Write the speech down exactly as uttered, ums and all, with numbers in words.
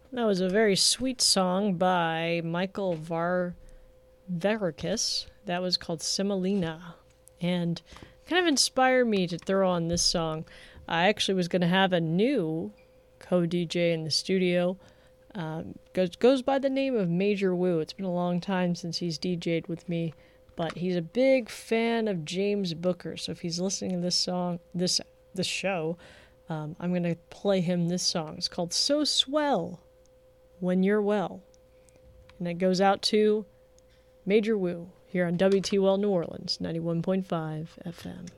That was a very sweet song by Michael Var Verikis. That was called Semolina. And kind of inspired me to throw on this song. I actually was going to have a new co-D J in the studio. Um, goes, goes by the name of Major Wu. It's been a long time since he's D J'd with me. But he's a big fan of James Booker. So if he's listening to this song, this, this show, um, I'm going to play him this song. It's called So Swell When You're Well. And it goes out to Major Wu here on W T Well New Orleans, ninety-one point five F M.